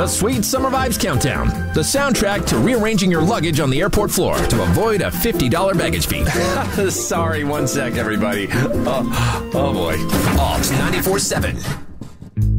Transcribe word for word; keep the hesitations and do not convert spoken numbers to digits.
The Sweet Summer Vibes Countdown, the soundtrack to rearranging your luggage on the airport floor to avoid a fifty dollar baggage fee. Sorry, one sec, everybody. Oh, oh boy. Ops ninety-four seven.